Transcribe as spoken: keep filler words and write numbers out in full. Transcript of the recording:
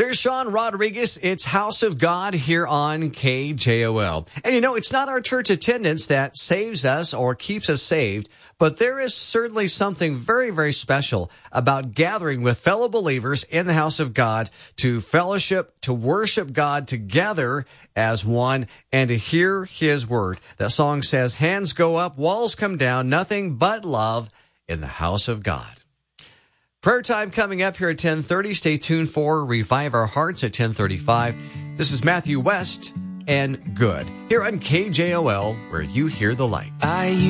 There's Sean Rodriguez. It's House of God here on K J O L. And you know, it's not our church attendance that saves us or keeps us saved, but there is certainly something very, very special about gathering with fellow believers in the house of God to fellowship, to worship God together as one, and to hear His word. That song says, hands go up, walls come down, nothing but love in the house of God. Prayer time coming up here at ten thirty. Stay tuned for Revive Our Hearts at ten thirty-five. This is Matthew West and Good here on K J O L, where you hear the light. I